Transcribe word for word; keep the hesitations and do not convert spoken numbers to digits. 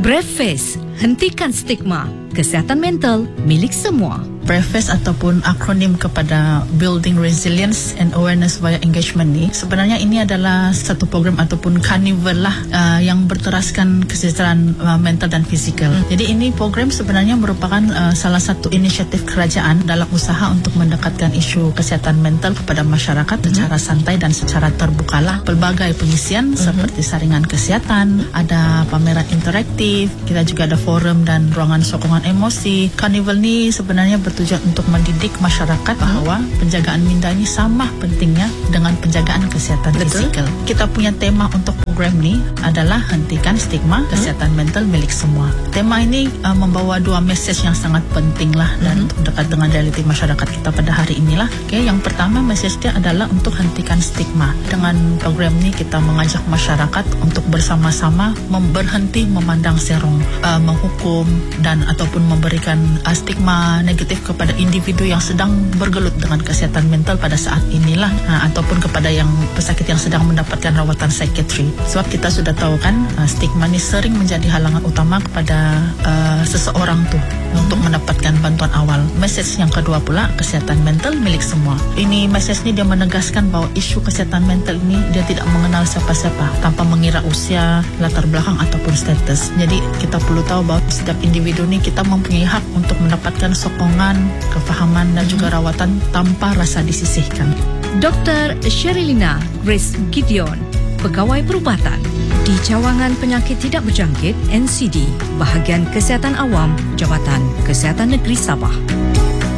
Brave Face, hentikan stigma. Kesihatan mental milik semua. BRAVEFACE ataupun akronim kepada Building Resilience and Awareness via Engagement ni, sebenarnya ini adalah satu program ataupun karnival lah uh, yang berteraskan kesejahteraan uh, mental dan fizikal. Hmm. Jadi ini program sebenarnya merupakan uh, salah satu inisiatif kerajaan dalam usaha untuk mendekatkan isu kesihatan mental kepada masyarakat hmm. secara santai dan secara terbuka lah. Pelbagai pengisian hmm. seperti saringan kesihatan, ada pameran interaktif, kita juga ada forum dan ruangan sokongan emosi. Karnival ni sebenarnya ber tujuan untuk mendidik masyarakat bahawa penjagaan minda ini sama pentingnya dengan penjagaan kesihatan fizikal. Kita punya tema untuk program ni adalah hentikan stigma kesihatan hmm. mental milik semua. Tema ini uh, membawa dua mesej yang sangat penting lah dan hmm. untuk dekat dengan realiti masyarakat kita pada hari inilah. Okay, yang pertama mesej dia adalah untuk hentikan stigma. Dengan program ni kita mengajak masyarakat untuk bersama-sama berhenti memandang serong, uh, menghukum dan ataupun memberikan uh, stigma negatif kepada individu yang sedang bergelut dengan kesihatan mental pada saat inilah, ha, ataupun kepada yang pesakit yang sedang mendapatkan rawatan psikiatri. Sebab kita sudah tahu kan, uh, stigma ni sering menjadi halangan utama kepada uh, seseorang tu untuk mendapatkan bantuan awal. Mesej yang kedua pula, kesihatan mental milik semua. Ini mesej ni dia menegaskan bahawa isu kesihatan mental ini dia tidak mengenal siapa-siapa tanpa mengira usia, latar belakang ataupun status. Jadi kita perlu tahu bahawa setiap individu ni kita mempunyai hak untuk mendapatkan sokongan, kefahaman dan juga rawatan tanpa rasa disisihkan. Doktor Sherilina Grace Gideon, Pegawai Perubatan di Cawangan Penyakit Tidak Berjangkit N C D, Bahagian Kesihatan Awam, Jabatan Kesihatan Negeri Sabah.